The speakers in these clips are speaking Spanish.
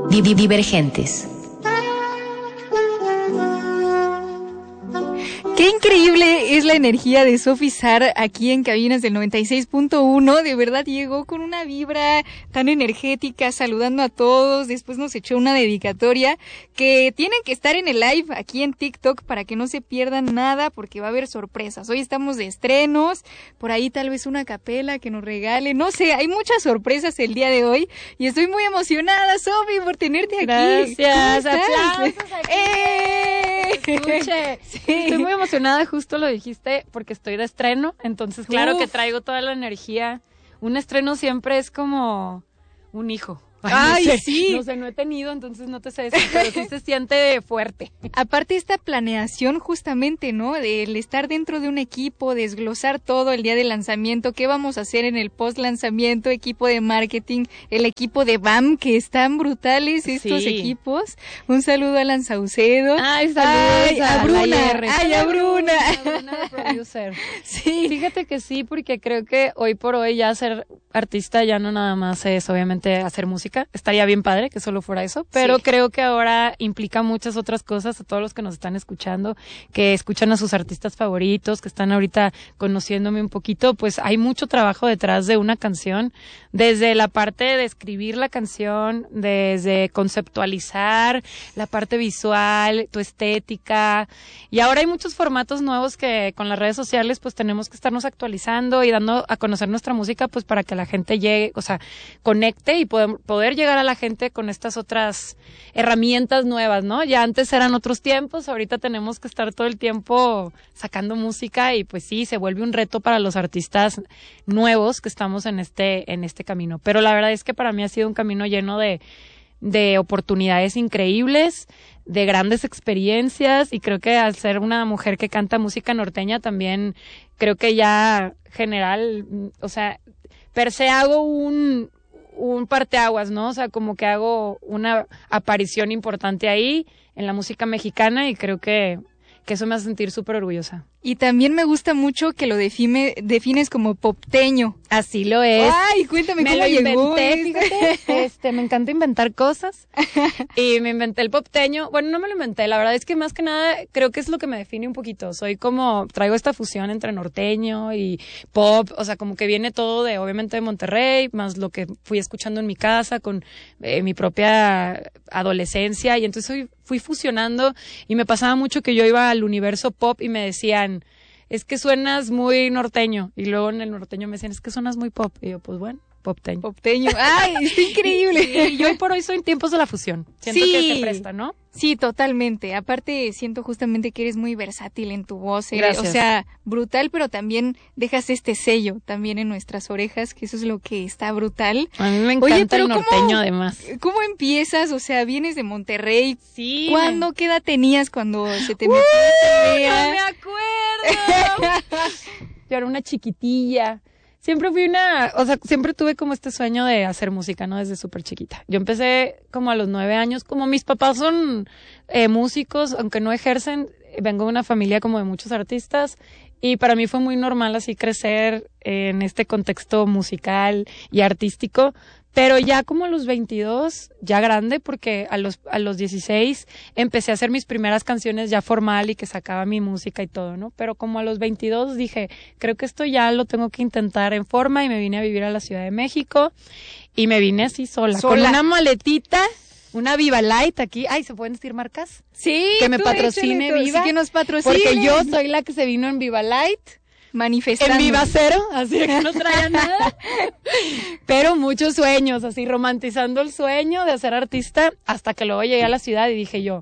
Divergentes. Qué increíble es la energía de Sofi Sar aquí en Cabinas del 96.1. De verdad llegó con una vibra tan energética, saludando a todos. Después nos echó una dedicatoria que tienen que estar en el live aquí en TikTok para que no se pierdan nada, porque va a haber sorpresas. Hoy estamos de estrenos, por ahí tal vez una capela que nos regale. No sé, hay muchas sorpresas el día de hoy y estoy muy emocionada, Sofi, por tenerte aquí. Gracias, aplausos aquí. Escuche, sí. Estoy muy emocionada, justo lo dijiste, porque estoy de estreno, entonces claro que traigo toda la energía. Un estreno siempre es como un hijo. Ay, no sé, sí. No sé, no he tenido, entonces no te sé decir, pero sí se siente fuerte. Aparte esta planeación justamente, ¿no? Del estar dentro de un equipo, desglosar todo el día del lanzamiento, qué vamos a hacer en el post lanzamiento, equipo de marketing, el equipo de BAM, que están brutales estos equipos. Un saludo a Alan Saucedo. Ay, saludos a Bruna. Ay, a Bruna. Bruna producer. Sí. Fíjate que sí, porque creo que hoy por hoy ya ser artista ya no nada más es obviamente hacer música. Estaría bien padre que solo fuera eso, pero creo que ahora implica muchas otras cosas a todos los que nos están escuchando, que escuchan a sus artistas favoritos, que están ahorita conociéndome un poquito, pues hay mucho trabajo detrás de una canción, desde la parte de escribir la canción, desde conceptualizar, la parte visual, tu estética, y ahora hay muchos formatos nuevos que con las redes sociales pues tenemos que estarnos actualizando y dando a conocer nuestra música pues para que la gente llegue, o sea, conecte y poder llegar a la gente con estas otras herramientas nuevas, ¿no? Ya antes eran otros tiempos, ahorita tenemos que estar todo el tiempo sacando música y pues sí, se vuelve un reto para los artistas nuevos que estamos en este camino. Pero la verdad es que para mí ha sido un camino lleno de oportunidades increíbles, de grandes experiencias y creo que al ser una mujer que canta música norteña también creo que ya general, o sea, per se hago un parteaguas, ¿no? O sea, como que hago una aparición importante ahí en la música mexicana y creo que eso me hace sentir súper orgullosa. Y también me gusta mucho que lo defines como popteño. Así lo es. Ay, cuéntame cómo llegó. Me lo llegó. inventé, fíjate. Me encanta inventar cosas. Y me inventé el popteño. Bueno, no me lo inventé. La verdad es que más que nada creo que es lo que me define un poquito. Traigo esta fusión entre norteño y pop. O sea, como que viene todo obviamente de Monterrey, más lo que fui escuchando en mi casa con mi propia adolescencia. Y entonces fui fusionando y me pasaba mucho que yo iba al universo pop y me decían, es que suenas muy norteño, y luego en el norteño me decían, es que suenas muy pop, y yo, pues bueno, popteño. Ay, está increíble. Y yo hoy por hoy soy en tiempos de la fusión, siento que se presta, ¿no? Sí, totalmente, aparte siento justamente que eres muy versátil en tu voz, Gracias. O sea, brutal, pero también dejas este sello también en nuestras orejas, que eso es lo que está brutal. A mí me encanta el norteño además. ¿Cómo empiezas? O sea, vienes de Monterrey. Sí. ¿Qué edad tenías cuando se te metió esta idea? ¡No me acuerdo! Yo era una chiquitilla. Siempre siempre tuve como este sueño de hacer música, ¿no? Desde súper chiquita. Yo empecé como a los 9 años, como mis papás son músicos, aunque no ejercen, vengo de una familia como de muchos artistas y para mí fue muy normal así crecer en este contexto musical y artístico. Pero ya como a los 22, ya grande, porque a los 16 empecé a hacer mis primeras canciones ya formal y que sacaba mi música y todo, ¿no? Pero como a los 22 dije, creo que esto ya lo tengo que intentar en forma y me vine a vivir a la Ciudad de México y me vine así sola. Con una maletita, una Viva Light aquí. Ay, ¿se pueden decir marcas? Sí. Que me patrocine Viva. Sí, que nos patrocine. Porque yo soy la que se vino en Viva Light. Manifestando. En Viva Cero, así que no traía nada. Pero muchos sueños, así romantizando el sueño de ser artista, hasta que luego llegué a la ciudad y dije yo,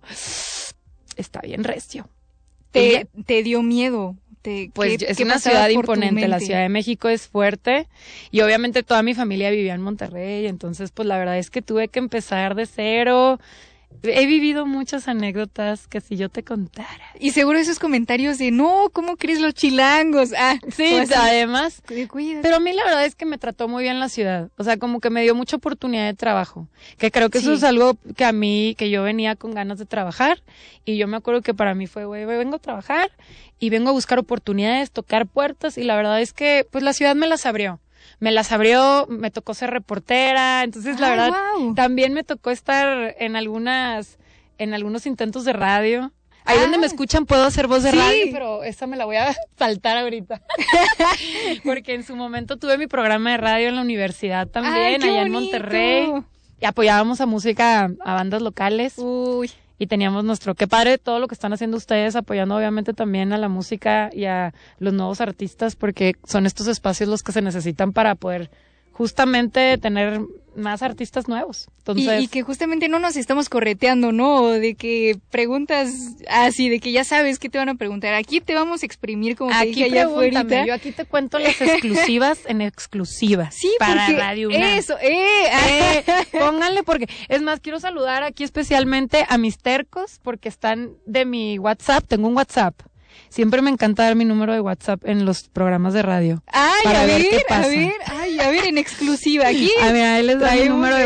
está bien recio. ¿Te dio miedo? Pues es una ciudad imponente, la Ciudad de México es fuerte y obviamente toda mi familia vivía en Monterrey, entonces pues la verdad es que tuve que empezar de cero. He vivido muchas anécdotas que si yo te contara. Y seguro esos comentarios de, no, ¿cómo crees los chilangos? Sí, pues, además. Cuídate. Pero a mí la verdad es que me trató muy bien la ciudad. O sea, como que me dio mucha oportunidad de trabajo. Que creo que eso es algo que yo venía con ganas de trabajar. Y yo me acuerdo que para mí fue, güey, vengo a trabajar y vengo a buscar oportunidades, tocar puertas. Y la verdad es que, pues la ciudad me las abrió. me las abrió, me tocó ser reportera, entonces la verdad también me tocó estar en algunos intentos de radio. Ahí donde me escuchan puedo hacer voz de radio, pero esa me la voy a saltar ahorita. Porque en su momento tuve mi programa de radio en la universidad también, allá en Monterrey. Y apoyábamos a bandas locales. Uy. Y teníamos qué padre todo lo que están haciendo ustedes, apoyando obviamente también a la música y a los nuevos artistas, porque son estos espacios los que se necesitan para poder justamente tener más artistas nuevos. Entonces, y que justamente no nos estamos correteando, ¿no? De que preguntas así, de que ya sabes qué te van a preguntar. Aquí te vamos a exprimir como te dije allá afuera. Yo aquí te cuento las exclusivas en exclusiva. Sí, para Radio UNAM. Eso, pónganle, porque es más, quiero saludar aquí especialmente a mis tercos, porque están de mi WhatsApp. Tengo un WhatsApp. Siempre me encanta dar mi número de WhatsApp en los programas de radio. Ay, a ver, en exclusiva aquí. A ver, ahí les doy mi número de